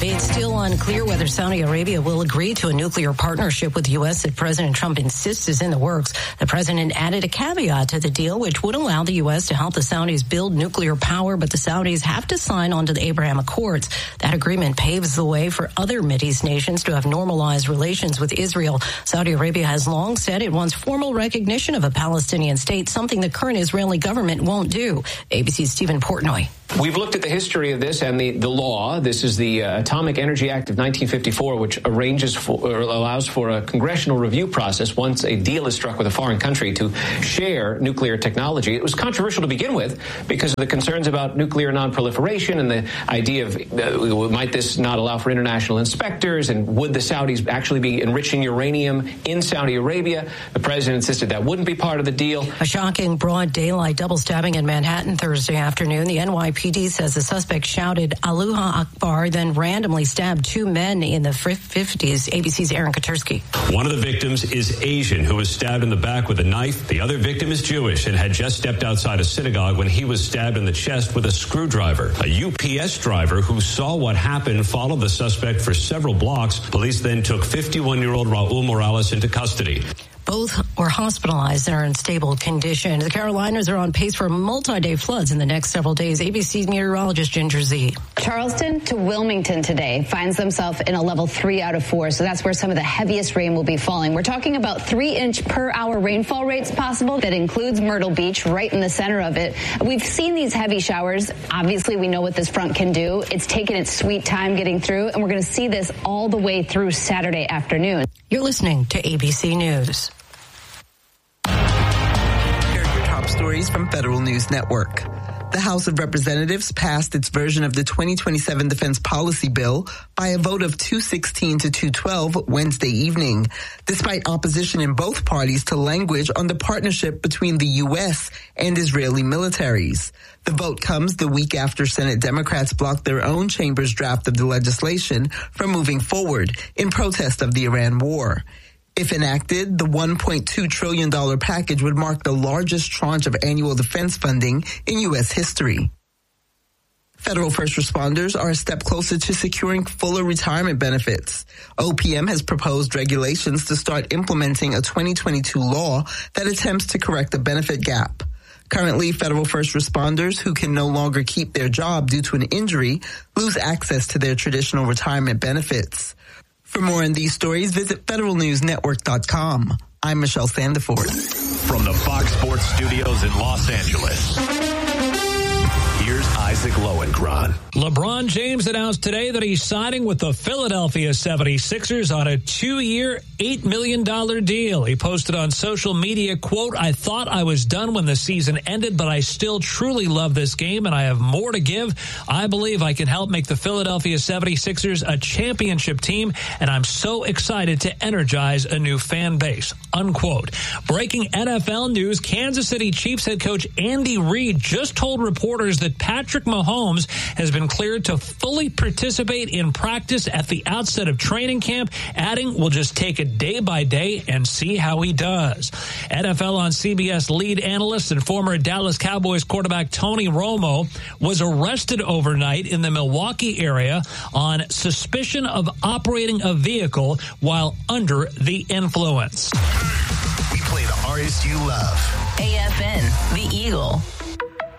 It's still unclear whether Saudi Arabia will agree to a nuclear partnership with the U.S. that President Trump insists is in the works. The president added a caveat to the deal, which would allow the U.S. to help the Saudis build nuclear power, but the Saudis have to sign onto the Abraham Accords. That agreement paves the way for other Mideast nations to have normalized relations with Israel. Saudi Arabia has long said it wants formal recognition of a Palestinian state, something the current Israeli government won't do. ABC's Stephen Portnoy. We've looked at the history of this and the law. This is the Atomic Energy Act of 1954, which arranges for or allows for a congressional review process once a deal is struck with a foreign country to share nuclear technology. It was controversial to begin with because of the concerns about nuclear nonproliferation and the idea of might this not allow for international inspectors, and would the Saudis actually be enriching uranium in Saudi Arabia? The president insisted that wouldn't be part of the deal. A shocking broad daylight double stabbing in Manhattan Thursday afternoon. The NYPD says the suspect shouted Allahu Akbar, then randomly stabbed two men in the 50s. ABC's Aaron Katursky. One of the victims is Asian, who was stabbed in the back with a knife. The other victim is Jewish and had just stepped outside a synagogue when he was stabbed in the chest with a screwdriver. A UPS driver who saw what happened followed the suspect for several blocks. Police then took 51-year-old Raul Morales into custody. Both were hospitalized and are in stable condition. The Carolinas are on pace for multi-day floods in the next several days. ABC meteorologist Ginger Z. Charleston to Wilmington today finds themselves in a level 3 out of 4. So that's where some of the heaviest rain will be falling. We're talking about 3-inch per hour rainfall rates possible. That includes Myrtle Beach right in the center of it. We've seen these heavy showers. Obviously, we know what this front can do. It's taken its sweet time getting through, and we're going to see this all the way through Saturday afternoon. You're listening to ABC News. Stories from Federal News Network. The House of Representatives passed its version of the 2027 Defense Policy Bill by a vote of 216 to 212 Wednesday evening, despite opposition in both parties to language on the partnership between the U.S. and Israeli militaries. The vote comes the week after Senate Democrats blocked their own chamber's draft of the legislation from moving forward in protest of the Iran war. If enacted, the $1.2 trillion package would mark the largest tranche of annual defense funding in U.S. history. Federal first responders are a step closer to securing fuller retirement benefits. OPM has proposed regulations to start implementing a 2022 law that attempts to correct the benefit gap. Currently, federal first responders who can no longer keep their job due to an injury lose access to their traditional retirement benefits. For more on these stories, visit federalnewsnetwork.com. I'm Michelle Sandiford. From the Fox Sports Studios in Los Angeles, here's Isaac Lowenkron. LeBron James announced today that he's signing with the Philadelphia 76ers on a 2-year, $8 million deal. He posted on social media, quote, "I thought I was done when the season ended, but I still truly love this game and I have more to give. I believe I can help make the Philadelphia 76ers a championship team, and I'm so excited to energize a new fan base," unquote. Breaking NFL news, Kansas City Chiefs head coach Andy Reid just told reporters that Patrick Mahomes has been cleared to fully participate in practice at the outset of training camp, adding, "We'll just take it day by day and see how he does." NFL on CBS lead analyst and former Dallas Cowboys quarterback Tony Romo was arrested overnight in the Milwaukee area on suspicion of operating a vehicle while under the influence. We play the artists you love. AFN, The Eagle.